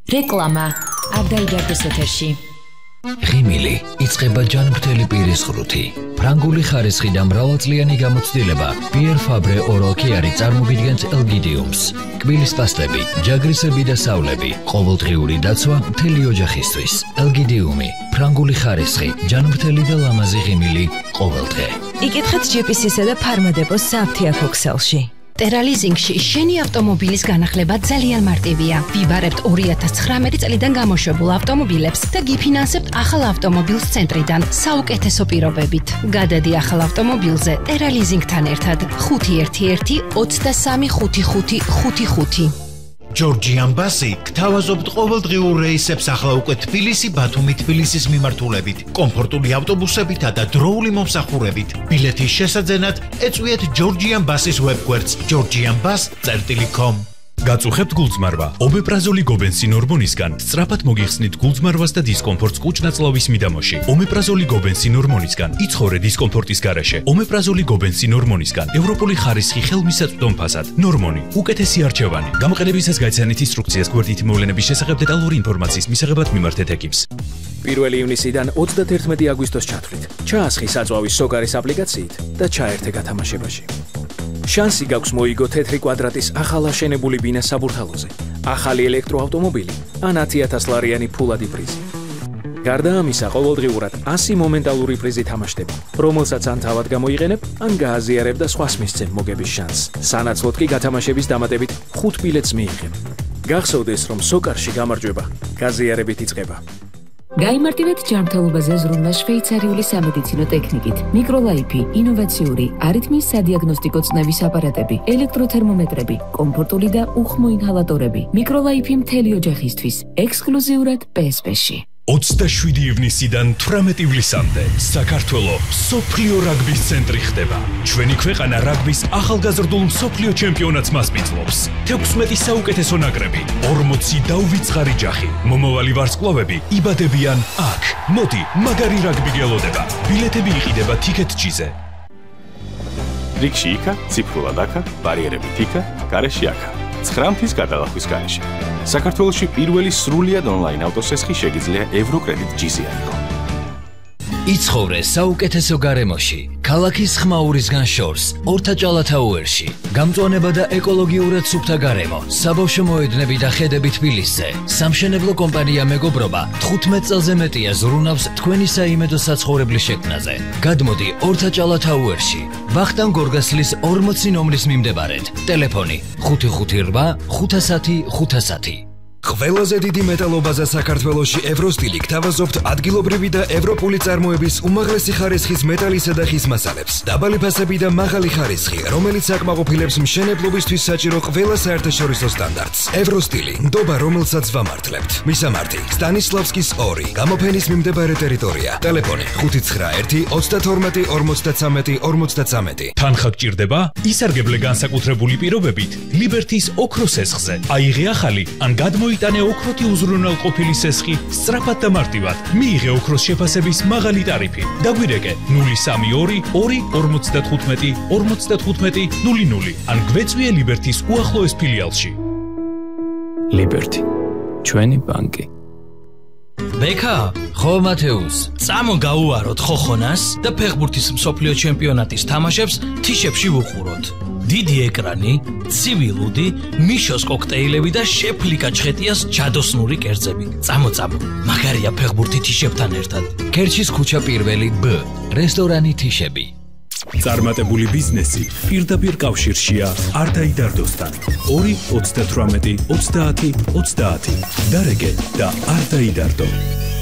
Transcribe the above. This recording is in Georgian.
რეკლამა აბდაიდარდეს ეთერში. ღიმილი იწყება ჯანმრთელი პირის ხრუთი. ფრანგული ხარისხი და მრავალწლიანი გამოცდილება Pierre Fabre Oral Care წარმოგიდგენთ ელგიდიუმს. კბილის პასტები, ჯაგრისები და სავლები, ყოველდღიური დაცვა მთელი ოჯახისთვის. ელგიდიუმი, ფრანგული ხარისხი, ჯანმრთელი და ლამაზი ღიმილი ყოველდღე. იკითხეთ GPS-ისა და ფარმადეპოს საფთიაქ ოქსელში. ტერალიზინგში შენი ავტომობილის განახლება ძალიან მარტივია. ვიბარებთ 2019 წლიდან გამოშვებულ ავტომობილებს და გიფინანსებთ ახალ ავტომობილს ცენტრიდან საუკეთესო პირობებით. გადადი ახალ ავტომობილზე ტერალიზინგთან ერთად 511 23 5555. ჯორჯიან ბასი გთავაზობთ ყოველდღიურ რეისებს ახლა უკვე თბილისი ბათუმი თბილისის მიმართულებით კომფორტული ავტობუსებითა და დროული მომსახურებით ბილეთის შესაძენად ეწვიეთ ჯორჯიან ბასის ვებგვერდს georgianbus.com გაწუხებთ გულწმარვა ომეპრაზოლი გობენსინ ჰორმონისგან სწრაფად მოგიხსნით გულწმარვას და დისკომფორტს კუჭ-ნაწლავის მიდამოში ომეპრაზოლი გობენსინ ჰორმონისგან იცხოვრე დისკომფორტის გარეშე ომეპრაზოლი გობენსინ ჰორმონისგან ევროპული ხარისხი ხელმისაწვდომ ფასად ნორმონი უკეთესი არჩევანი გამოყენებისას გაიცანით ინსტრუქციას გვერდითი მოვლენების შესახებ დეტალური ინფორმაციის მისაღებად მიმართეთ ეკიპს 1 ივნისიდან 31 აგვისტოს ჩათვლით ჩაასხი საწვავის სოკარის აპლიკაციით და ჩაერთე გათამაშებაში შანსი გაქვს მოიგო თეთრი კვადრატის ახალაშენებული ბინა საბურთალოზე, ახალი ელექტროავტომობილი ან 10,000 ლარიანი ფულადი პრიზი. გარდა ამისა, ყოველდღიურად 100 მომენტალური პრიზი თამაშდება, რომელსაც ან თავად გამოიყენებ, ან გააზიარებ და სხვას მისცემ მოგების შანსს. სანაცვლოდ კი გათამაშების დამატებით 5 ბილეთს მიიღებ. გახსოვდეს, რომ სოკარში გამარჯვება გაზიარებით იწყება. გაიმარტივეთ ჯანმრთელობაზე ზრუნვა შვეიცარიული სამედიცინო ტექნიკით. მიკროლაიფი, ინოვაციური, არითმიის სადიაგნოსტიკო წნევის აპარატები, ელექტროთერმომეტრები, კომფორტული და უხმო ინჰალატორები. მიკროლაიფი მთელი ოჯახისთვის, ექსკლუზიურად PSP-ში. 27 ივნისიდან 18 ივლისამდე საქართველო მსოფლიო რაგბის ცენტრი ხდება. ჩვენი ქვეყანა რაგბის ახალგაზრდულ მსოფლიო ჩემპიონატს მასპინძლობს. 16 საუკეთესო ნაკრები, 40 დაუვიწყარი ჯახი. მომავალი ვარსკვლავები იბადებიან აქ. მოდი, მაგარი რაგბი გელოდება. ბილეთები იყიდება TicketJet-ზე. რიგში იქა, ციფრულად აქა, ბარიერებით იქა, გარეშე აქა. 9 მთის გადალახვის გარეშე. საქართველოში პირველი სრულიად ონლაინ ავტოსესხი შეგიძლია ევროკრედიტ G-ზე აიღო. იცხოვრე საუკეთესო გარემოში, ქალაქის ხმაურისგან შორს, ორთაჭალათაუერში. გამწვანება და ეკოლოგიურად სუფთა გარემო, საბავშვო მოედნები და ხედები თბილისზე. სამშენებლო კომპანია მეგობრობა 15 წელზე მეტია ზრუნავს თქვენი საიმედო საცხოვრებლის შექმნაზე. გადმოდი ორთაჭალათაუერში, ვახტანგ გორგასლის 40 ნომრის მიმდებარედ. ტელეფონი 558 510 510. ყველაზე დიდი მეტალობაზა საქართველოში ევროსტილი გთავაზობთ ადგილობრივი და ევროპული წარმოების უმაღლესი ხარისხის მეტალისა და ხის მასალებს. დაბალი ფასები და მაღალი ხარისხი, რომელიც აკმაყოფილებს მშენებლობისთვის საჭირო ყველა საერთაშორისო სტანდარტს. ევროსტილი, ნდობა, რომელსაც ვამართლებთ. მისამართი: სტანისლავსკის 2, გამოფენის მიმდებარე ტერიტორია. ტელეფონი 591 32 53 53. თანხა გჭირდება? ისარგებლე განსაკუთრებული პირობებით ლიბერთის ოქროს სესხზე. აიღე ახალი ან მოიტანე ოქროთი უზრუნველყოფილი სესხი სწრაფად და მარტივად. მიიღე ოქროს შეფასების მაღალი ტარიფი. დაგვირეკე 032 255 55 00 ან გვეწვიე ლიბერთის უახლოეს ფილიალში. ლიბერთი, ჩვენი ბანკი. ბექა, ხო მათეუს, წამო გაუაროთ ხოხონას და ფეხბურთის მსოფლიო ჩემპიონატის თამაშებს თიშებში ვუყუროთ. დიდი ეკრანი, ცივი ლუდი, მიშოს კოქტეილები და შეფლიკა ჩხეტიას ჯადოსნური კერძები. წამო, მაგარია ფეხბურთი თიშებთან ერთად. ქერჩის ქუჩა პირველი B, რესტორანი თიშები. წარმატებული ბიზნესი პირდაპირ კავშირშია არტაიდარდოსთან. 2 38 30 30. დარეგე და არტაიდარდო.